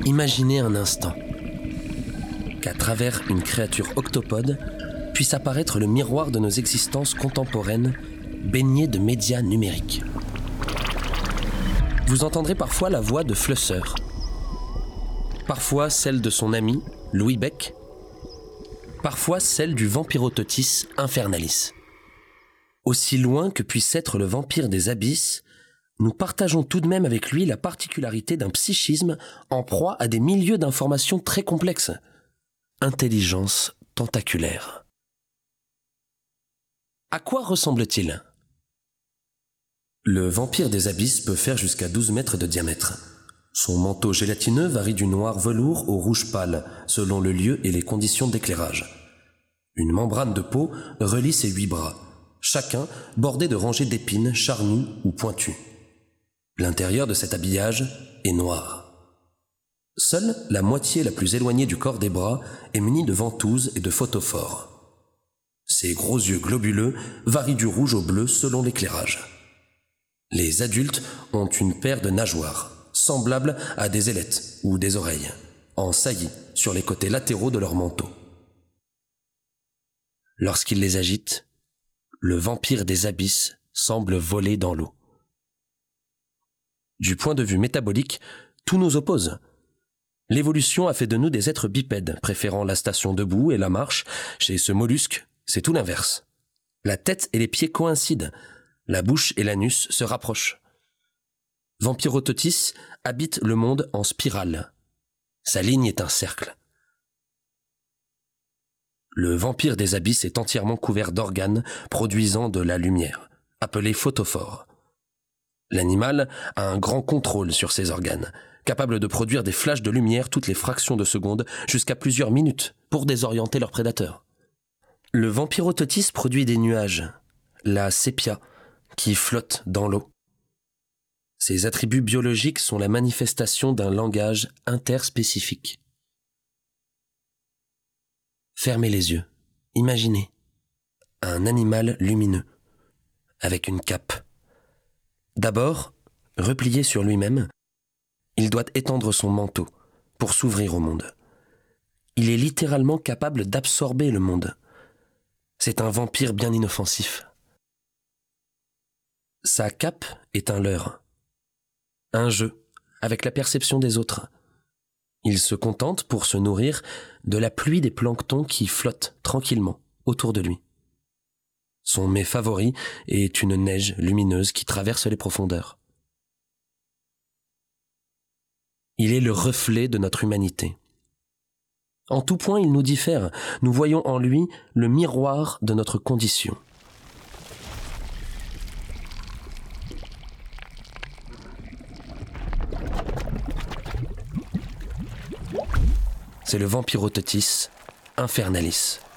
Imaginez un instant qu'à travers une créature octopode puisse apparaître le miroir de nos existences contemporaines baignées de médias numériques. Vous entendrez parfois la voix de Flusser, parfois celle de son ami, Louis Beck, parfois celle du Vampirototis Infernalis. Aussi loin que puisse être le vampire des abysses, nous partageons tout de même avec lui la particularité d'un psychisme en proie à des milieux d'informations très complexes. Intelligence tentaculaire. À quoi ressemble-t-il ? Le vampire des abysses peut faire jusqu'à 12 mètres de diamètre. Son manteau gélatineux varie du noir velours au rouge pâle, selon le lieu et les conditions d'éclairage. Une membrane de peau relie ses 8 bras, chacun bordé de rangées d'épines charnues ou pointues. L'intérieur de cet habillage est noir. Seule la moitié la plus éloignée du corps des bras est munie de ventouses et de photophores. Ses gros yeux globuleux varient du rouge au bleu selon l'éclairage. Les adultes ont une paire de nageoires, semblables à des ailettes ou des oreilles, en saillie sur les côtés latéraux de leur manteau. Lorsqu'ils les agitent, le vampire des abysses semble voler dans l'eau. Du point de vue métabolique, tout nous oppose. L'évolution a fait de nous des êtres bipèdes, préférant la station debout et la marche. Chez ce mollusque, c'est tout l'inverse. La tête et les pieds coïncident. La bouche et l'anus se rapprochent. Vampirototis habite le monde en spirale. Sa ligne est un cercle. Le vampire des abysses est entièrement couvert d'organes produisant de la lumière, appelés photophores. L'animal a un grand contrôle sur ses organes, capable de produire des flashs de lumière toutes les fractions de seconde jusqu'à plusieurs minutes pour désorienter leurs prédateurs. Le Vampirototis produit des nuages, la sépia, qui flotte dans l'eau. Ces attributs biologiques sont la manifestation d'un langage interspécifique. Fermez les yeux. Imaginez un animal lumineux, avec une cape. D'abord, replié sur lui-même, il doit étendre son manteau pour s'ouvrir au monde. Il est littéralement capable d'absorber le monde. C'est un vampire bien inoffensif. Sa cape est un leurre, un jeu avec la perception des autres. Il se contente pour se nourrir de la pluie des planctons qui flottent tranquillement autour de lui. Son mets favori est une neige lumineuse qui traverse les profondeurs. Il est le reflet de notre humanité. En tout point, il nous diffère. Nous voyons en lui le miroir de notre condition. C'est le Vampirototis Infernalis.